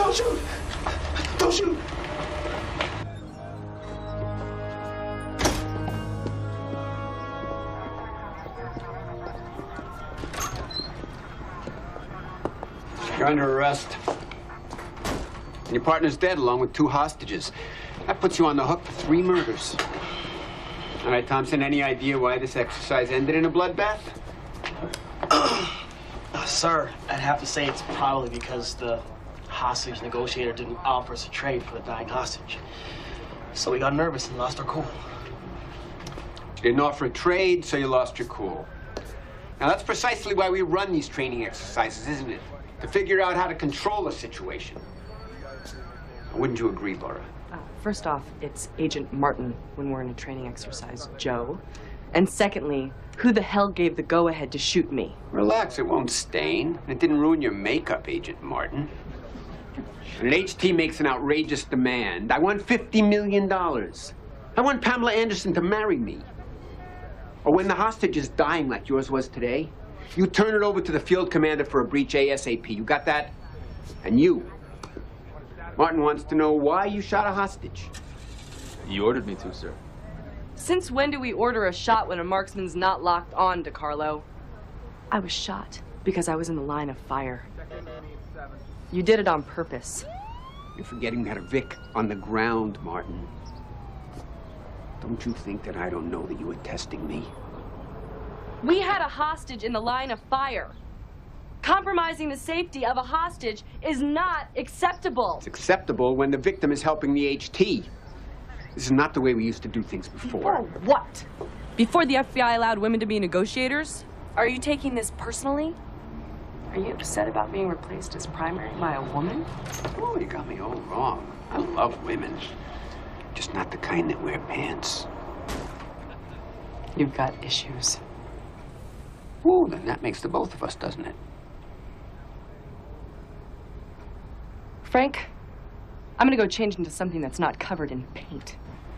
Don't shoot! Don't shoot! You're under arrest. And your partner's dead, along with 2 hostages. That puts you on the hook for 3 murders. All right, Thompson, any idea why this exercise ended in a bloodbath? Sir, I'd have to say it's probably because the hostage negotiator didn't offer us a trade for the dying hostage. So we got nervous and lost our cool. You didn't offer a trade, so you lost your cool. Now, that's precisely why we run these training exercises, isn't it? To figure out how to control a situation. Wouldn't you agree, Laura? First off, it's Agent Martin when we're in a training exercise, Joe. And secondly, who the hell gave the go-ahead to shoot me? Relax, it won't stain. It didn't ruin your makeup, Agent Martin. When an HT makes an outrageous demand, I want $50 million. I want Pamela Anderson to marry me. Or when the hostage is dying like yours was today, you turn it over to the field commander for a breach ASAP. You got that? And you. Martin wants to know why you shot a hostage. You ordered me to, sir. Since when do we order a shot when a marksman's not locked on, DeCarlo? I was shot because I was in the line of fire. You did it on purpose. You're forgetting that a Vic on the ground, Martin. Don't you think that I don't know that you were testing me? We had a hostage in the line of fire. Compromising the safety of a hostage is not acceptable. It's acceptable when the victim is helping the HT. This is not the way we used to do things before. Before what? Before the FBI allowed women to be negotiators? Are you taking this personally? Are you upset about being replaced as primary by a woman? Oh, you got me all wrong. I love women. Just not the kind that wear pants. You've got issues. Oh, then that makes the both of us, doesn't it? Frank, I'm gonna go change into something that's not covered in paint.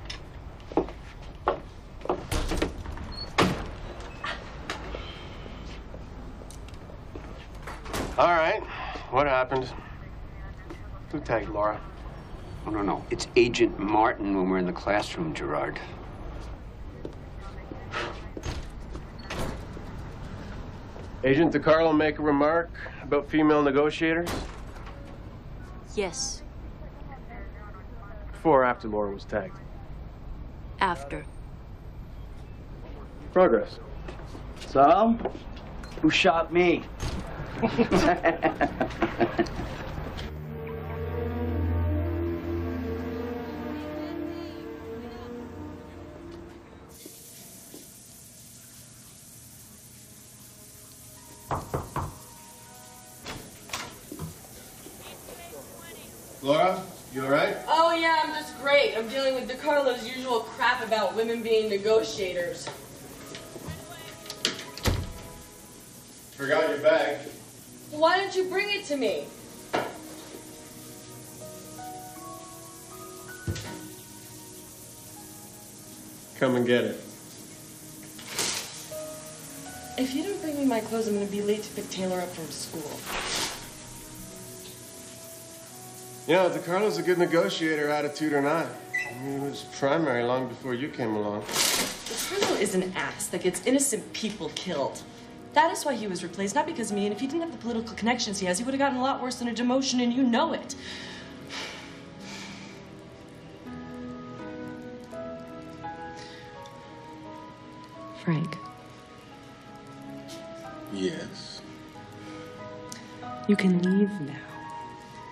All right. What happened? Who tagged Laura? Oh, no. It's Agent Martin when we're in the classroom, Gerard. Agent DeCarlo make a remark about female negotiators? Yes, Before or after Laura was tagged? after. Progress. So, who shot me? Laura, you all right? Oh yeah, I'm just great. I'm dealing with DeCarlo's usual crap about women being negotiators. Forgot your bag. Why didn't you bring it to me? Come and get it. If you don't bring me my clothes, I'm gonna be late to pick Taylor up from school. You know, DeCarlo's a good negotiator, attitude or not. He was primary long before you came along. DeCarlo is an ass that gets innocent people killed. That is why he was replaced, not because of me. And if he didn't have the political connections he has, he would have gotten a lot worse than a demotion, and you know it. Frank. Yes. You can leave now.